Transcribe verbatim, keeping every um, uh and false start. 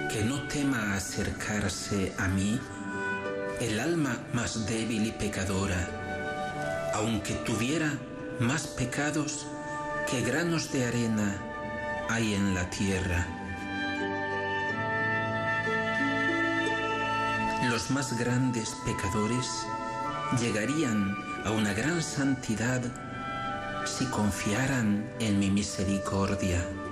que no tema acercarse a mí el alma más débil y pecadora, aunque tuviera más pecados que granos de arena hay en la tierra. Los más grandes pecadores llegarían a una gran santidad si confiaran en mi misericordia.